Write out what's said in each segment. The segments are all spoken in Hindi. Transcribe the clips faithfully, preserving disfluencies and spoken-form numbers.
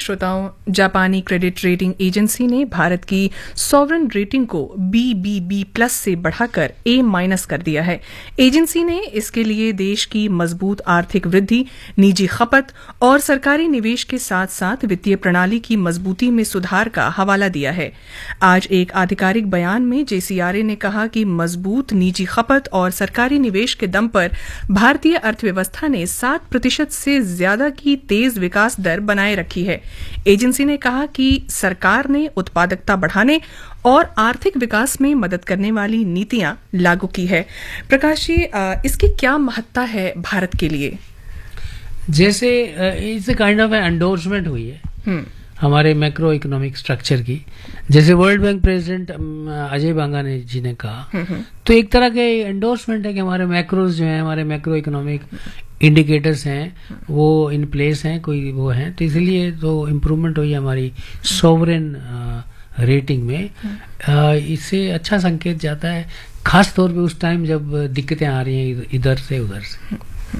श्रोताओं, जापानी क्रेडिट रेटिंग एजेंसी ने भारत की सॉवरेन रेटिंग को बी बी बी प्लस से बढ़ाकर ए माइनस कर दिया है। एजेंसी ने इसके लिए देश की मजबूत आर्थिक वृद्धि, निजी खपत और सरकारी निवेश के साथ साथ वित्तीय प्रणाली की मजबूती में सुधार का हवाला दिया है। आज एक आधिकारिक बयान में जे सी आर ए ने कहा कि मजबूत निजी खपत और सरकारी निवेश के दम पर भारतीय अर्थव्यवस्था ने सात प्रतिशत से ज्यादा की तेज विकास दर बनाए रखी है। एजेंसी ने कहा कि सरकार ने उत्पादकता बढ़ाने और आर्थिक विकास में मदद करने वाली नीतियां लागू की है। प्रकाश जी, इसकी क्या महत्ता है भारत के लिए? जैसे इट्स काइंड ऑफ एंडोर्समेंट हुई है हमारे मैक्रो इकोनॉमिक स्ट्रक्चर की, जैसे वर्ल्ड बैंक प्रेसिडेंट अजय बांगा ने जी ने कहा, तो एक तरह के एंडोर्समेंट है कि हमारे मैक्रोज जो है, हमारे मैक्रो इकोनॉमिक इंडिकेटर्स हैं वो इन प्लेस हैं, कोई वो हैं, तो इसलिए तो इम्प्रूवमेंट हुई हमारी सॉवरेन रेटिंग में। इससे अच्छा संकेत जाता है, खास तौर पे उस टाइम जब दिक्कतें आ रही हैं इधर से उधर से।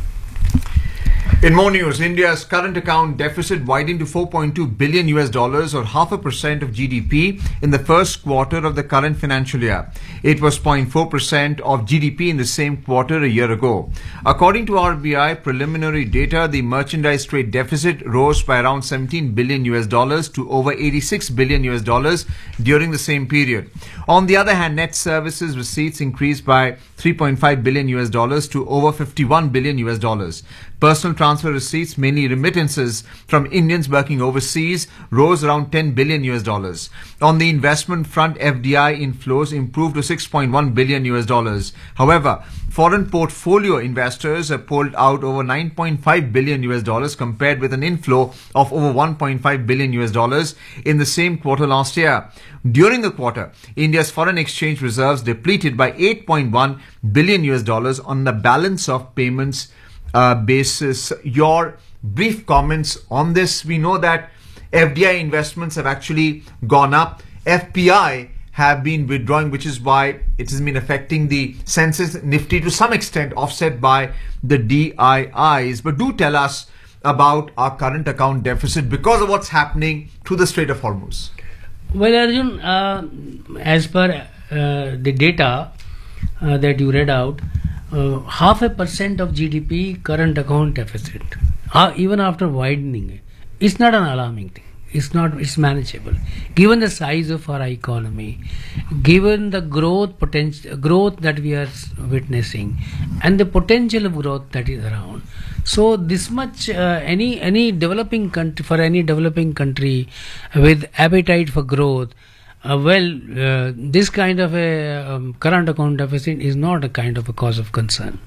In more news, India's current account deficit widened to four point two billion U S dollars, or half a percent of G D P, in the first quarter of the current financial year. It was zero point four percent of G D P in the same quarter a year ago. According to R B I preliminary data, the merchandise trade deficit rose by around seventeen billion U S dollars to over eighty-six billion U S dollars during the same period. On the other hand, net services receipts increased by three point five billion U S dollars to over fifty-one billion U S dollars. Personal transfer receipts, mainly remittances from Indians working overseas, rose around ten billion U S dollars. On the investment front, F D I inflows improved to six point one billion U S dollars. However, foreign portfolio investors have pulled out over nine point five billion U S dollars compared with an inflow of over one point five billion U S dollars in the same quarter last year. During the quarter, India's foreign exchange reserves depleted by eight point one billion U S dollars on the balance of payments Uh, basis. Your brief comments on this. We know that F D I investments have actually gone up. F P I have been withdrawing, which is why it has been affecting the Sensex Nifty to some extent, offset by the D I Is. But do tell us about our current account deficit because of what's happening through the Strait of Hormuz. Well, Arjun, uh, as per uh, the data uh, that you read out, Uh, half a percent of G D P current account deficit, uh, even after widening it, it's not an alarming thing. It's not. It's manageable, given the size of our economy, given the growth potential, growth that we are witnessing, and the potential of growth that is around. So this much, uh, any any developing country, for any developing country with appetite for growth. Uh, well, uh, this kind of a um, current account deficit is not a kind of a cause of concern.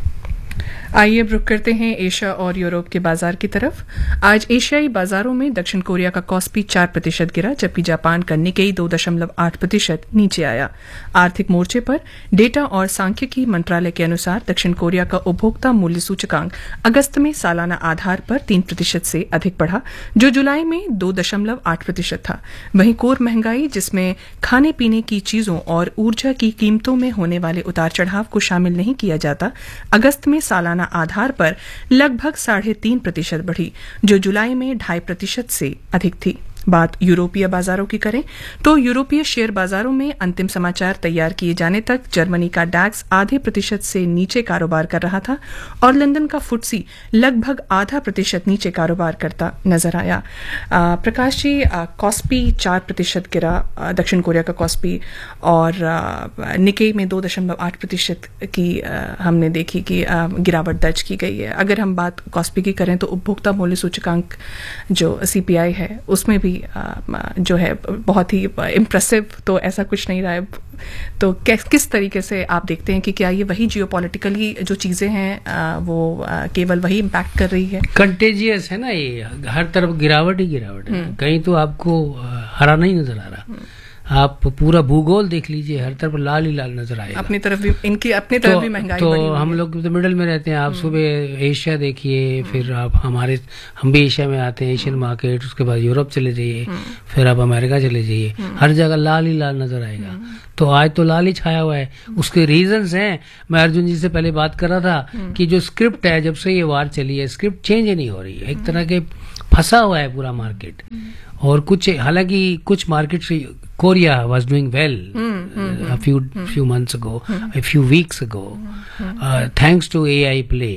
आइए अब रुक करते हैं एशिया और यूरोप के बाजार की तरफ। आज एशियाई बाजारों में दक्षिण कोरिया का कॉस्पी चार प्रतिशत गिरा, जबकि जापान का निकेई दो दशमलव आठ प्रतिशत नीचे आया। आर्थिक मोर्चे पर डेटा और सांख्यिकी मंत्रालय के अनुसार दक्षिण कोरिया का उपभोक्ता मूल्य सूचकांक अगस्त में सालाना आधार पर तीन प्रतिशत से अधिक बढ़ा, जो जुलाई में दो दशमलव आठ प्रतिशत था। वहीं कोर महंगाई, जिसमें खाने पीने की चीजों और ऊर्जा की कीमतों में होने वाले उतार चढ़ाव को शामिल नहीं किया जाता, अगस्त में सालाना आधार पर लगभग साढ़े तीन प्रतिशत बढ़ी, जो जुलाई में ढाई प्रतिशत से अधिक थी। बात यूरोपीय बाजारों की करें तो यूरोपीय शेयर बाजारों में अंतिम समाचार तैयार किए जाने तक जर्मनी का डैक्स आधे प्रतिशत से नीचे कारोबार कर रहा था और लंदन का फुटसी लगभग आधा प्रतिशत नीचे कारोबार करता नजर आया। आ, प्रकाश जी, कॉस्पी चार प्रतिशत गिरा, दक्षिण कोरिया का कॉस्पी, और निकेई में दो दशमलव आठ प्रतिशत की आ, हमने देखी कि आ, गिरावट दर्ज की गई है। अगर हम बात कॉस्पी की करें तो उपभोक्ता मूल्य सूचकांक जो सी पी आई है उसमें भी जो है बहुत ही इम्प्रेसिव तो ऐसा कुछ नहीं रहा है। तो किस तरीके से आप देखते हैं कि क्या ये वही जियोपॉलिटिकली जो चीजें हैं वो केवल वही इम्पैक्ट कर रही है? कंटेजियस है ना, ये हर तरफ गिरावट ही गिरावट है, कहीं तो आपको हरा नहीं नजर आ रहा। आप पूरा भूगोल देख लीजिए, हर तरफ लाल ही लाल नजर आएगा। अपनी तरफ भी इनकी अपनी तरफ तो, भी महंगाई तो बढ़ी हुई हम लोग तो मिडल में रहते हैं। आप सुबह एशिया देखिए, फिर आप हमारे हम भी एशिया में आते हैं, एशियन मार्केट, उसके बाद यूरोप चले जाइए, फिर आप अमेरिका चले जाइए, हर जगह लाल ही लाल नजर आएगा। तो आज तो लाल ही छाया हुआ है। उसके रीजंस हैं, मैं अर्जुन जी से पहले बात कर रहा था कि जो स्क्रिप्ट है, जब से ये वार चली है, स्क्रिप्ट चेंज ही नहीं हो रही है। एक तरह के फंसा हुआ है पूरा मार्केट। और कुछ हालांकि कुछ market, Korea was doing well a few few months ago, a few weeks ago, uh, thanks to A I play.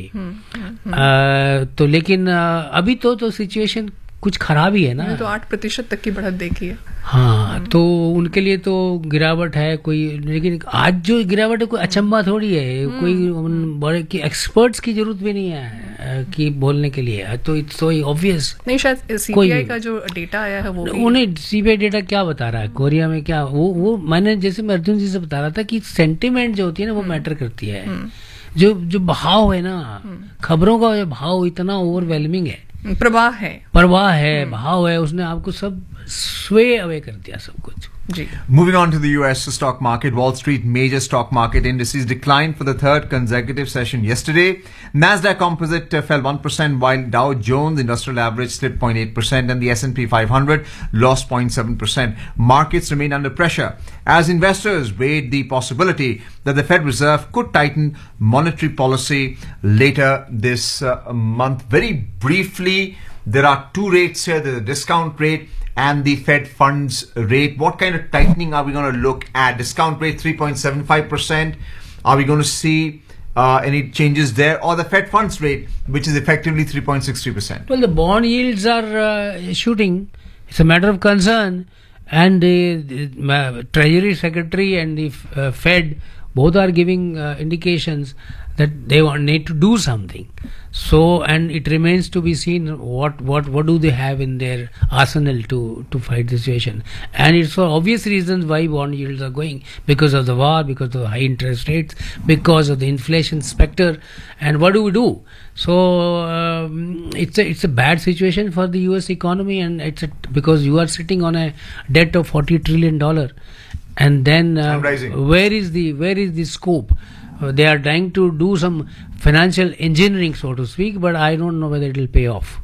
uh, तो लेकिन uh, अभी तो तो सिचुएशन कुछ खराब ही है ना। तो आठ प्रतिशत तक की बढ़त देखी है। हाँ, तो उनके लिए तो गिरावट है कोई, लेकिन आज जो गिरावट है कोई अचंबा थोड़ी है, कोई बड़े की एक्सपर्ट्स की जरूरत भी नहीं है कि बोलने के लिए, तो इट्स सो ऑब्वियस। नहीं, शायद सीबीआई का जो डेटा आया है वो उन्हें सीबीआई डेटा क्या बता रहा है कोरिया में, क्या वो वो मैंने जैसे मैं अर्जुन जी से बता रहा था कि सेंटिमेंट जो होती है ना वो मैटर करती है। जो जो भाव है ना, खबरों का जो भाव इतना ओवरवेलमिंग है, प्रवाह है प्रवाह है भाव है, उसने आपको सब स्वे अवे कर दिया सब कुछ। जी। Moving on to the U S stock market, Wall Street major stock market indices declined for the third consecutive session yesterday. Nasdaq Composite uh, fell one percent, while Dow Jones Industrial Average slipped zero point eight percent and the S and P five hundred lost zero point seven percent. Markets remain under pressure as investors weighed the possibility that the Fed Reserve could tighten monetary policy later this uh, month. Very briefly, there are two rates here. There's a discount rate and the Fed funds rate. What kind of tightening are we going to look at? Discount rate three point seven five percent. Are we going to see uh, any changes there? Or the Fed funds rate, which is effectively three point six three percent? Well, the bond yields are uh, shooting. It's a matter of concern. And the, the uh, Treasury Secretary and the uh, Fed both are giving uh, indications that they want, need to do something. So, and it remains to be seen what what what do they have in their arsenal to to fight the situation. And it's for obvious reasons why bond yields are going, because of the war, because of the high interest rates, because of the inflation specter. And what do we do? So um, it's a it's a bad situation for the U S economy, and it's a, because you are sitting on a debt of forty trillion dollar, and then uh, where is the where is the scope? Uh, they are trying to do some financial engineering, so to speak, but I don't know whether it will pay off.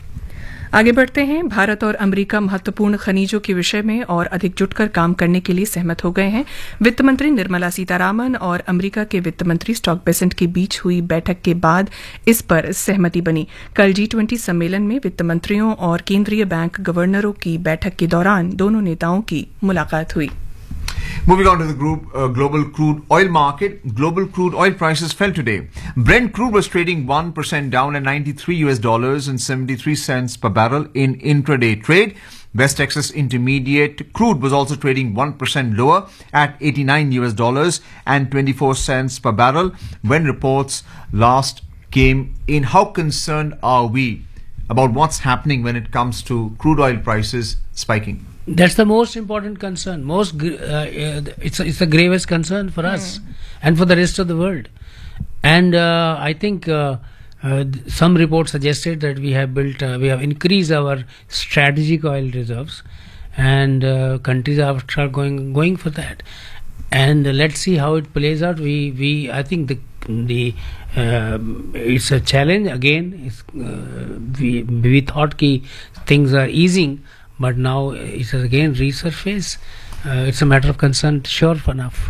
आगे बढ़ते हैं। भारत और अमेरिका महत्वपूर्ण खनिजों के विषय में और अधिक जुटकर काम करने के लिए सहमत हो गए हैं। वित्त मंत्री निर्मला सीतारामन और अमेरिका के वित्त मंत्री स्कॉट बेसेंट के बीच हुई बैठक के बाद इस पर सहमति बनी। कल जी ट्वेंटी सम्मेलन में वित्त मंत्रियों और केंद्रीय बैंक गवर्नरों की बैठक के दौरान दोनों नेताओं की मुलाकात हुई। Moving on to the group, uh, global crude oil market. Global crude oil prices fell today. Brent crude was trading one percent down at ninety-three U S dollars and seventy-three cents per barrel in intraday trade. West Texas Intermediate crude was also trading one percent lower at eighty-nine U S dollars and twenty-four cents per barrel when reports last came in. How concerned are we about what's happening when it comes to crude oil prices spiking? That's the most important concern. Most uh, it's it's the gravest concern for us mm. and for the rest of the world. And uh, I think uh, uh, some reports suggested that we have built, uh, we have increased our strategic oil reserves, and uh, countries are start going going for that. And uh, let's see how it plays out. We we I think the the uh, it's a challenge again. It's, uh, we we thought ki things are easing. But now it has again resurfaced. Uh, it's a matter of concern, sure enough.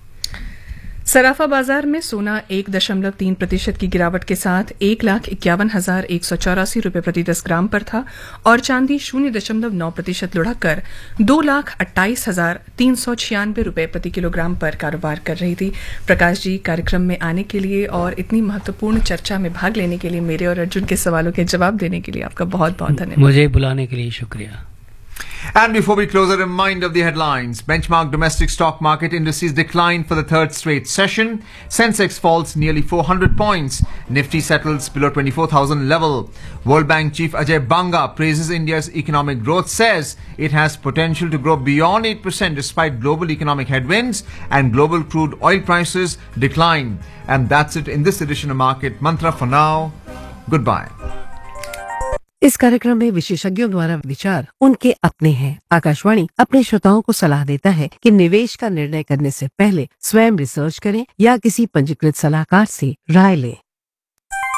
सराफा बाजार में सोना एक दशमलव तीन प्रतिशत की गिरावट के साथ एक लाख इक्यावन हजार एक सौ चौरासी रूपये प्रति दस ग्राम पर था और चांदी शून्य दशमलव नौ प्रतिशत लुढ़ककर दो लाख अट्ठाईस हजार तीन सौ छियानवे रूपये प्रति किलोग्राम पर कारोबार कर रही थी। प्रकाश जी, कार्यक्रम में आने के लिए और इतनी महत्वपूर्ण चर्चा में भाग लेने के लिए, मेरे और अर्जुन के सवालों के जवाब देने के लिए आपका बहुत बहुत धन्यवाद। मुझे बुलाने के लिए शुक्रिया। And before we close, a reminder of the headlines. Benchmark domestic stock market indices declined for the third straight session. Sensex falls nearly four hundred points. Nifty settles below twenty-four thousand level. World Bank chief Ajay Banga praises India's economic growth, says it has potential to grow beyond eight percent despite global economic headwinds, and global crude oil prices decline. And that's it in this edition of Market Mantra. For now, goodbye. इस कार्यक्रम में विशेषज्ञों द्वारा विचार उनके अपने हैं। आकाशवाणी अपने श्रोताओं को सलाह देता है कि निवेश का निर्णय करने से पहले स्वयं रिसर्च करें या किसी पंजीकृत सलाहकार से राय लें।